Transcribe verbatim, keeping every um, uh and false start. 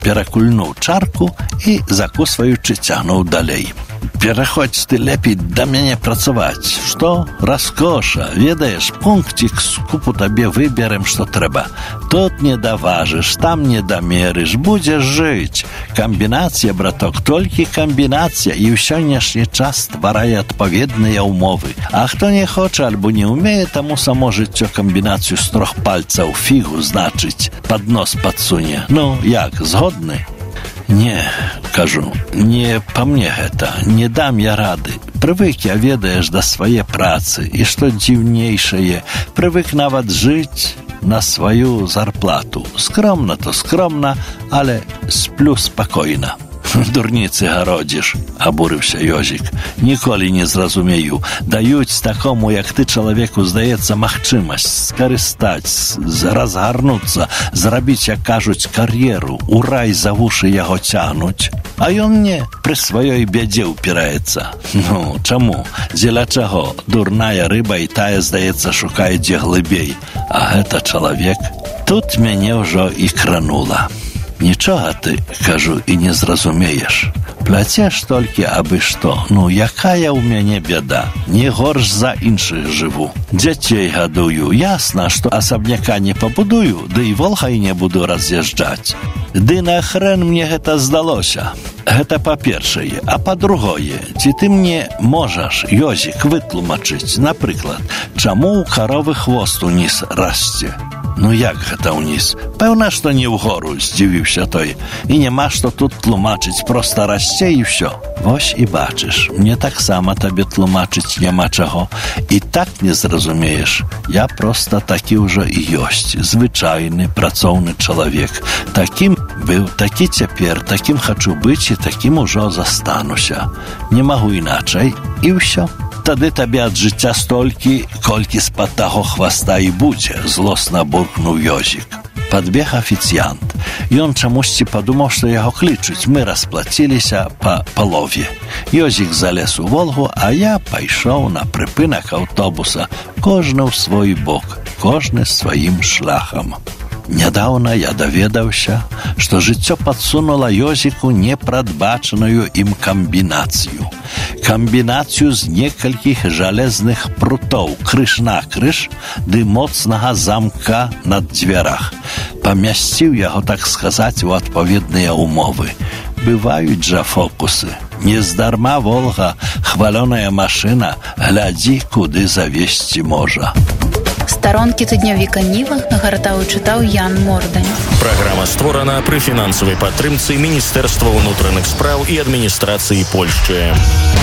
перакульнуў чарку і, закусваючы, цягнуў далей. Пераходзь ты лепей да мяне працаваць. Што? Раскоша. Ведаеш, пунктик з купу табе выберем, што трэба. Тут не даважыш, там не дамерыш, будзеш жыць. Камбінацыя, браток, толькі камбінацыя, і ў сённяшні час стварае адпаведныя ўмовы. А хто не хоча альбо не ўмее, таму само жыццё камбінацыю з трох пальцаў фігу, значыць, пад нос падсуне. Ну, як, згодны? Не, кажу, не па мне гэта, не дам я рады. Прывык я, ведаеш, да свае працы, і што дзіўнейшае, прывык нават жыць на сваю зарплату. Скромна то скромна, але сплю спакойна. Дурніцы гародзіш, абурыўся Ёзік. Ніколі не зразумею. Даюць такому, як ты, чалавеку, здаецца, магчымасць скарыстаць, разгарнуцца, зрабіць, як кажуць, кар'еру, у рай за вушы яго цягнуць. А ён не, пры сваёй бядзе ўпіраецца. Ну, чаму? Дзеля чаго? Дурная рыба і тая, здаецца, шукае дзе глыбей. А гэта чалавек? Тут мяне ўжо і кранула. Нічога ты, кажу, і не зразумееш. Пляцеш толькі абы што. Ну, якая ў мяне бяда. Не горш за іншых жыву. Дзяцей гадую. Ясна, што асабняка не пабудую, ды і Волгай не буду раз'язджаць. Ды на хрен мне гэта здалося. Гэта па-першае. А па-другое, ці ты мне можаш, Ёзік, вытлумачыць, напрыклад, чаму ў каровы хвост уніз расце? Ну як гэта ўніз? Пэўна, што не ўгору, здзівіўся той. І няма што тут тлумачыць, проста расце і ўсё. Вось і бачыш, мне таксама табе тлумачыць няма чаго. І так не зразумееш. Я проста такі ўжо і ёсць. Звычайны, працоўны чалавек. Такім быў, такі цяпер, такім хачу быць і такім ужо застануся. Не магу іначай, і ўсё. Тады табе ад жыцця столькі, колькі з-пад таго хваста і будзе, злосна буркнуў Ёзік. Падбег афіцыянт. Ён чамусьці падумаў, што яго клічуць. Мы расплаціліся па палове. Ёзік залез у Волгу, а я пайшоў на прыпынак аўтобуса. Кожны ў свой бок, кожны сваім шляхам. Нядаўна я даведаўся, што жыццё падсунула Ёзіку непрадбачаную ім камбінацыю. Камбінацыю з некалькіх жалезных прутоў, крыж на крыж, ды моцнага замка на дзвярах. Памясціў яго, так сказаць, у адпаведныя ўмовы. Бываюць жа фокусы. Нездарма Волга, хвалёная машына, глядзі, куды завесці можа. Старонкі тыднявіка Ніва гартаў і чытаў Ян Мордань. Праграма створана пры фінансавай падтрымцы Міністэрства ўнутраных спраў і адміністрацыі Польшчы.